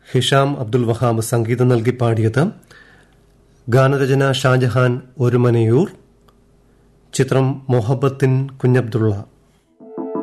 Hisham Abdul Wahab സംഗീതം നൽകി പാടിയത്. ഗാനരചന ഷാജഹാൻ ഒരുമനയൂർ. ചിത്രം മൊഹബത്തിൻ കുഞ്ഞബ്ദുള്ള.